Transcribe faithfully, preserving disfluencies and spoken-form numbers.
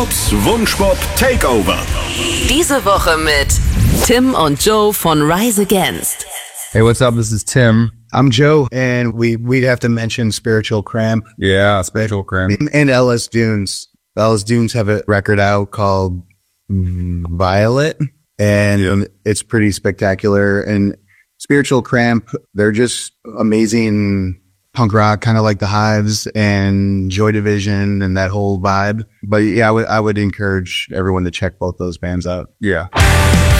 Bobs Wunschbob Takeover. Diese Woche mit Tim und Joe von Rise Against. Hey, what's up? This is Tim. I'm Joe, and we, we'd have to mention Spiritual Cramp. Yeah, Spiritual Cramp. And Ellis Dunes. Ellis Dunes have a record out called Violet, and Yeah. it's pretty spectacular. And Spiritual Cramp, they're just amazing punk rock, kind of like the Hives and Joy Division and that whole vibe. But yeah, I would I would encourage everyone to check both those bands out. Yeah.